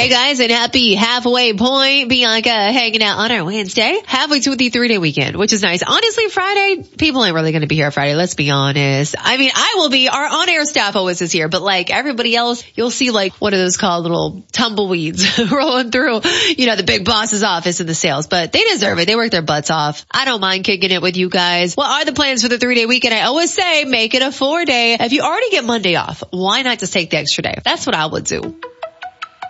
Hey guys, and happy halfway point. Bianca hanging out on our Wednesday. Halfway to the 3-day weekend, which is nice. Honestly, Friday, people ain't really going to be here Friday. Let's be honest. I mean, I will be. Our on-air staff always is here, but like everybody else, you'll see like what are those called, little tumbleweeds rolling through, the big boss's office in the sales, but they deserve it. They work their butts off. I don't mind kicking it with you guys. What are the plans for the 3-day weekend? I always say make it a 4-day. If you already get Monday off, why not just take the extra day? That's what I would do.